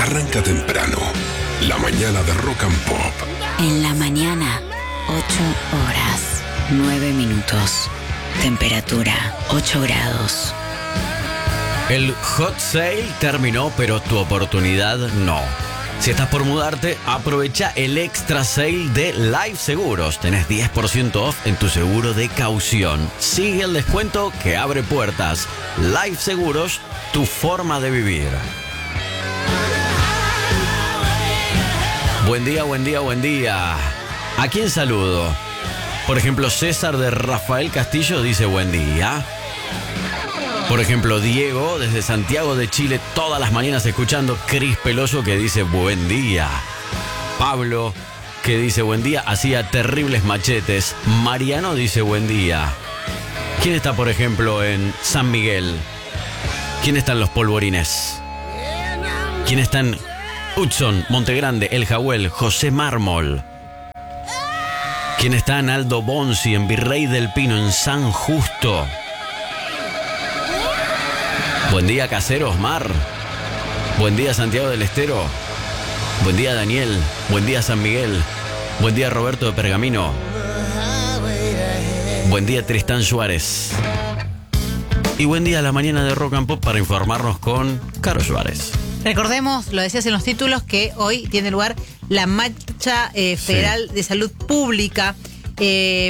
arranca temprano. La mañana de Rock and Pop. En la mañana, 8 horas, 9 minutos. Temperatura, 8 grados. El hot sale terminó, pero tu oportunidad no. Si estás por mudarte, aprovecha el extra sale de Life Seguros. Tenés 10% off en tu seguro de caución. Sigue el descuento que abre puertas. Life Seguros, tu forma de vivir. Buen día, buen día, buen día. ¿A quién saludo? Por ejemplo, César de Rafael Castillo dice buen día. Por ejemplo, Diego, desde Santiago de Chile, todas las mañanas escuchando. Cris Peloso, que dice buen día. Pablo, que dice buen día, hacía terribles machetes. Mariano dice buen día. ¿Quién está, por ejemplo, en San Miguel? ¿Quién está en Los Polvorines? ¿Quién está en Hudson, Montegrande, El Jahuel, José Mármol? ¿Quién está en Aldo Bonzi, en Virrey del Pino, en San Justo? Buen día, Caseros Mar. Buen día, Santiago del Estero. Buen día, Daniel. Buen día, San Miguel. Buen día, Roberto de Pergamino. Buen día, Tristán Suárez. Y buen día a la mañana de Rock and Pop para informarnos con Caro Suárez. Recordemos, lo decías en los títulos, que hoy tiene lugar la marcha federal de salud pública.